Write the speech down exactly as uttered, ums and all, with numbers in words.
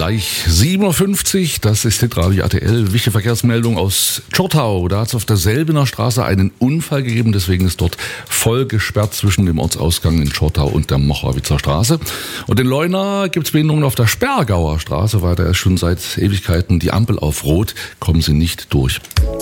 Gleich sieben Uhr fünfzig, das ist Hitradio A T L. Wichtige Verkehrsmeldung aus Tschortau. Da hat es auf der Selbener Straße einen Unfall gegeben, deswegen ist dort voll gesperrt zwischen dem Ortsausgang in Tschortau und der Mochrawitzer Straße. Und in Leuna gibt es Behinderungen auf der Sperrgauer Straße, weil da ist schon seit Ewigkeiten die Ampel auf Rot, kommen sie nicht durch.